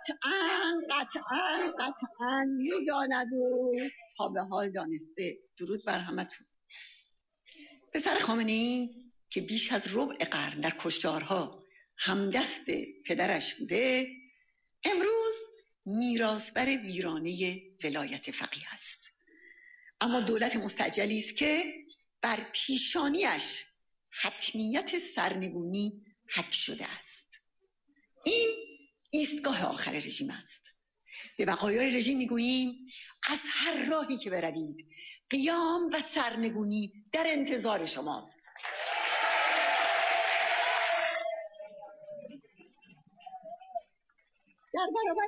قطعاً می‌داند و تا به حال دانسته. درود بر همتون. پسر خامنه‌ای که بیش از ربع قرن در کشتارها همدست پدرش بوده، امروز میراثبر ویرانه ولایت فقیه است. اما دولت مستعجلی است که بر پیشانیش حتمیت سرنگونی حک شده است. این ایستگاه آخر رژیم است. به بقایای رژیم میگوییم از هر راهی که بروید قیام و سرنگونی در انتظار شماست. در برابر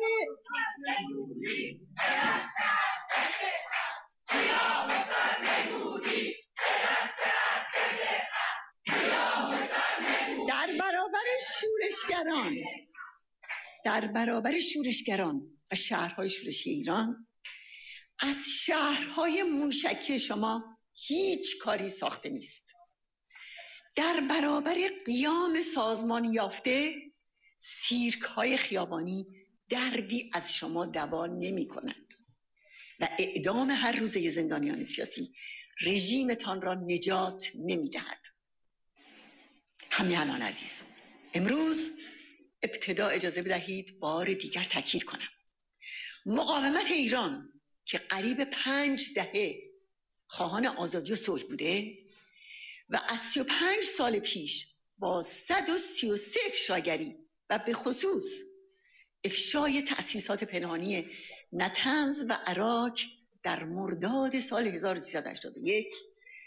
شورشگران و شهرهای شورشی ایران، از شهرهای موشکی شما هیچ کاری ساخته نیست. در برابر قیام سازمان یافته، سیرک‌های خیابانی دردی از شما دوا نمی‌کند و اعدام هر روزه زندانیان سیاسی رژیمتان را نجات نمی‌دهد. همیهنان عزیز، امروز ابتدا اجازه بدهید بار دیگر تاکید کنم. مقاومت ایران که قریب 5 دهه خواهان آزادی و صلح بوده و از 35 سال پیش با 133 افشاگری و به خصوص افشای تأسیسات پنهانی نطنز و عراق در مرداد سال 1381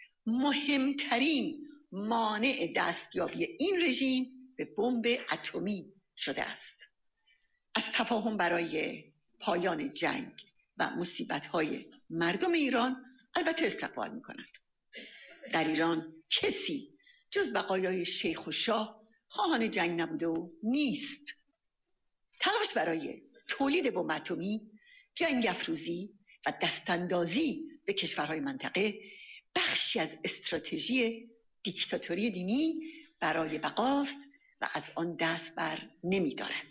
مهمترین مانع دستیابی این رژیم به بمب اتمی شده است. از تفاهم برای پایان جنگ و مصیبت‌های مردم ایران البته استقبال می‌کند. در ایران کسی جز بقایای شیخ و شاه خواهان جنگ نبوده و نیست. تلاش برای تولید بمب اتمی، جنگ افروزی و دستاندازی به کشورهای منطقه بخشی از استراتژی دیکتاتوری دینی برای بقاست و از آن دست بر نمی‌دارد.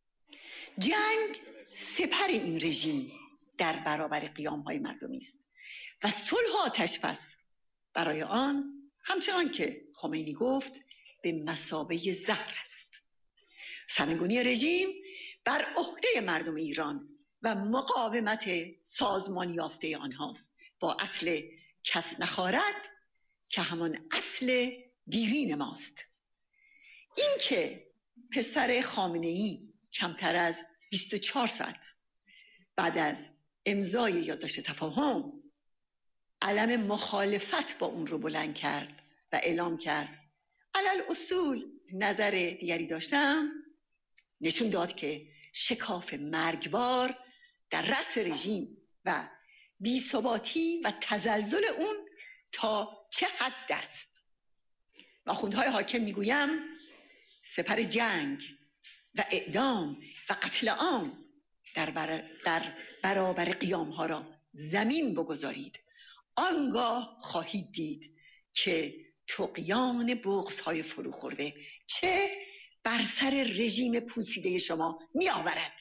جنگ سپر این رژیم در برابر قیام‌های مردمی است و صلح و آتش‌بس برای آن همچنان که خمینی گفت به مثابه زهر است. سرنگونی رژیم بر عهده مردم ایران و مقاومت سازمان یافته آنهاست با اصل کس نخارد که همان اصل دیرین ماست. این که پسر خامنه‌ای کمتر از 24 ساعت بعد از امضای یادداشت تفاهم علم مخالفت با اون رو بلند کرد و اعلام کرد علل اصول نظر دیگری داشتم، نشون داد که شکاف مرگبار در رأس رژیم و بی‌ثباتی و تزلزل اون تا چه حد است. و آخوندهای حاکم میگویم سپر جنگ و اعدام و قتل عام در برابر قیام ها را زمین بگذارید. آنگاه خواهید دید که طغیان بغض های فرو خورده چه بر سر رژیم پوسیده شما می آورد.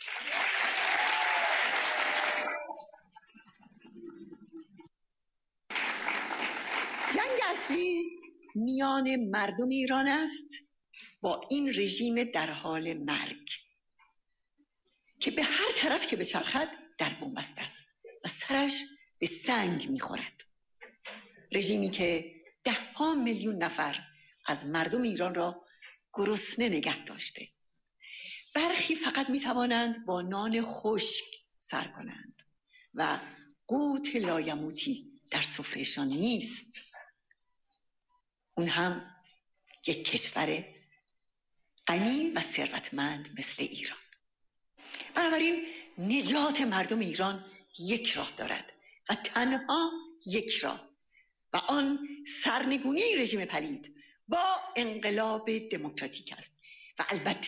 جنگ اصلی میان مردم ایران است با این رژیم در حال مرگ که به هر طرف که بچرخد در بنبست است و سرش به سنگ میخورد. رژیمی که 10 میلیون نفر از مردم ایران را گرسنه نگه داشته. برخی فقط میتوانند با نان خشک سر کنند و قوت لایموتی در سفرهشان نیست. اون هم یک کشور غنی و ثروتمند مثل ایران. بنابراین نجات مردم ایران یک راه دارد و تنها یک راه و آن سرنگونی رژیم پلید با انقلاب دموکراتیک است و البته